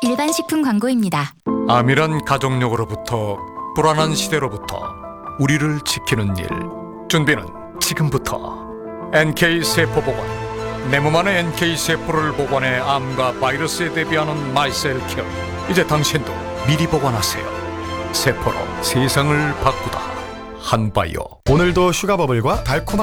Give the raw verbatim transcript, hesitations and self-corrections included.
일반 식품 광고입니다. 암이란 가족력으로부터 불안한 시대로부터 우리를 지키는 일. 준비는 지금부터. 엔케이 세포보관. 내 몸 안의 엔케이 세포를 보관해 암과 바이러스에 대비하는 마이셀케어. 이제 당신도 미리 보관하세요. 세포로 세상을 바꾸다. 한바이오. 오늘도 슈가버블과 달콤한